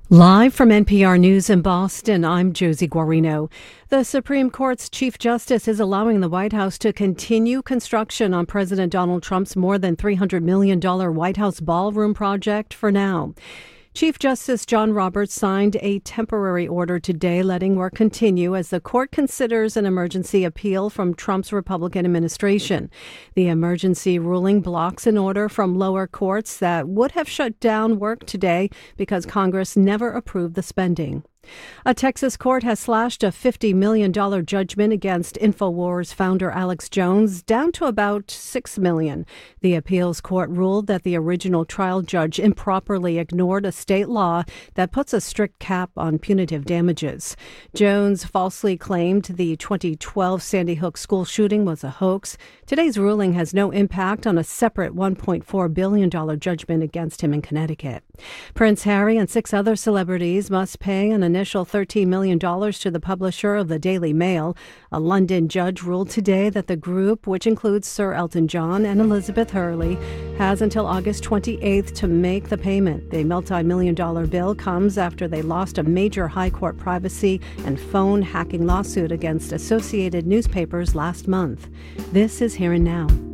Live from NPR News in Boston, I'm Josie Guarino. The Supreme Court's Chief Justice is allowing the White House to continue construction on President Donald Trump's more than $300 million White House ballroom project for now. Chief Justice John Roberts signed a temporary order today letting work continue as the court considers an emergency appeal from Trump's Republican administration. The emergency ruling blocks an order from lower courts that would have shut down work today because Congress never approved the spending. A Texas court has slashed a $50 million judgment against InfoWars founder Alex Jones down to about $6 million. The appeals court ruled that the original trial judge improperly ignored a state law that puts a strict cap on punitive damages. Jones falsely claimed the 2012 Sandy Hook school shooting was a hoax. Today's ruling has no impact on a separate $1.4 billion judgment against him in Connecticut. Prince Harry and 6 other celebrities must pay an initial $13 million to the publisher of the Daily Mail. A London judge ruled today that the group, which includes Sir Elton John and Elizabeth Hurley, has until August 28th to make the payment. The multi-million-dollar bill comes after they lost a major high court privacy and phone hacking lawsuit against Associated Newspapers last month. This is Here and Now.